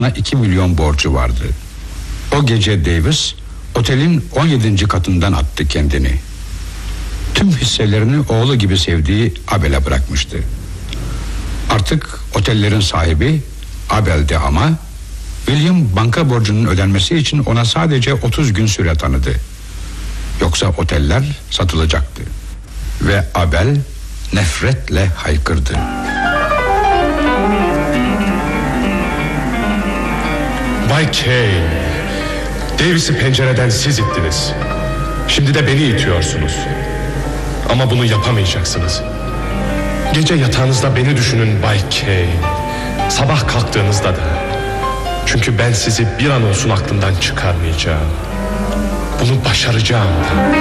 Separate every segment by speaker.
Speaker 1: 2 milyon borcu vardı. O gece Davis otelin 17. katından attı kendini. Tüm hisselerini oğlu gibi sevdiği Abel'e bırakmıştı. Artık otellerin sahibi Abel'di ama William banka borcunun ödenmesi için ona sadece 30 gün süre tanıdı. Yoksa oteller satılacaktı. Ve Abel nefretle haykırdı.
Speaker 2: Bay Kane, Davis'i pencereden siz ittiniz. Şimdi de beni itiyorsunuz. Ama bunu yapamayacaksınız. Gece yatağınızda beni düşünün Bay Kane. Sabah kalktığınızda da. Çünkü ben sizi bir an olsun aklımdan çıkarmayacağım. Bunu başaracağım da.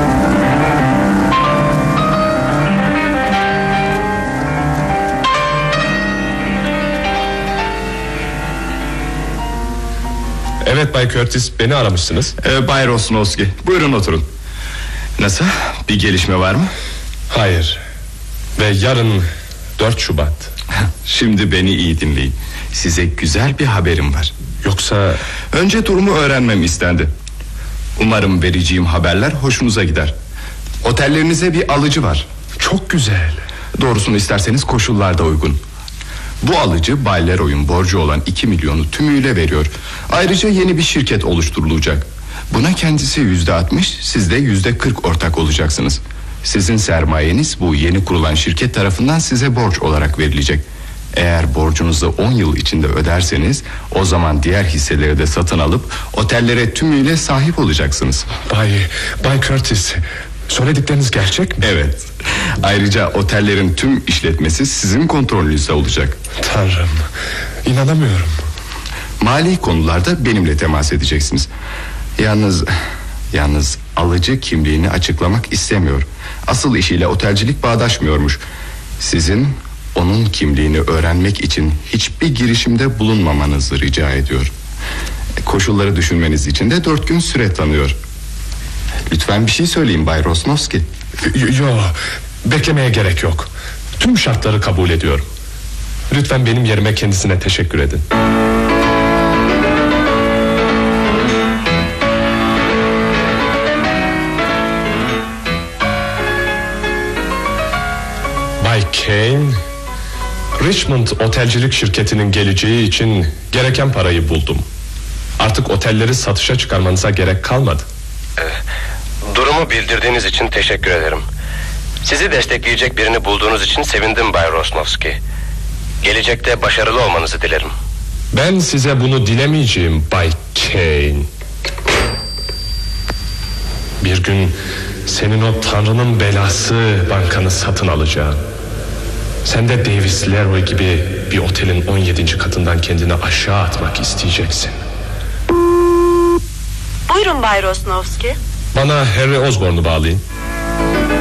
Speaker 2: Evet Bay Curtis, beni aramışsınız.
Speaker 3: Bay Rosnowski, buyurun oturun. Nasıl? Bir gelişme var mı?
Speaker 2: Hayır. Ve yarın 4 Şubat.
Speaker 3: Şimdi beni iyi dinleyin. Size güzel bir haberim var.
Speaker 2: Yoksa...
Speaker 3: Önce durumu öğrenmem istendi. Umarım vereceğim haberler hoşunuza gider. Otellerinize bir alıcı var.
Speaker 2: Çok güzel.
Speaker 3: Doğrusunu isterseniz koşullar da uygun. Bu alıcı Bay Leroy'un borcu olan 2 milyonu tümüyle veriyor. Ayrıca yeni bir şirket oluşturulacak. Buna kendisi %60, siz de %40 ortak olacaksınız. Sizin sermayeniz bu yeni kurulan şirket tarafından size borç olarak verilecek. Eğer borcunuzu 10 yıl içinde öderseniz, o zaman diğer hisseleri de satın alıp otellere tümüyle sahip olacaksınız.
Speaker 2: Bay Curtis, söyledikleriniz gerçek mi?
Speaker 3: Evet. Ayrıca otellerin tüm işletmesi sizin kontrolünüzde olacak.
Speaker 2: Tanrım, inanamıyorum.
Speaker 3: Mali konularda benimle temas edeceksiniz. Yalnız alıcı kimliğini açıklamak istemiyor. Asıl işiyle otelcilik bağdaşmıyormuş. Sizin onun kimliğini öğrenmek için hiçbir girişimde bulunmamanızı rica ediyor. Koşulları düşünmeniz için de 4 gün süre tanıyor. Lütfen bir şey söyleyin Bay Rosnowski.
Speaker 2: Yok, beklemeye gerek yok. Tüm şartları kabul ediyorum. Lütfen benim yerime kendisine teşekkür edin. Bay Kane, Richmond otelcilik şirketinin geleceği için gereken parayı buldum. Artık otelleri satışa çıkarmanıza gerek kalmadı.
Speaker 4: Durumu bildirdiğiniz için teşekkür ederim. Sizi destekleyecek birini bulduğunuz için sevindim Bay Rosnowski. Gelecekte başarılı olmanızı dilerim.
Speaker 2: Ben size bunu dilemeyeceğim Bay Kane. Bir gün senin o Tanrı'nın belası bankanı satın alacağım. Sen de Davis Leroy gibi bir otelin 17. katından kendini aşağı atmak isteyeceksin.
Speaker 5: Buyurun Bay Rosnowski.
Speaker 2: Bana Harry Osborne'u bağlayın.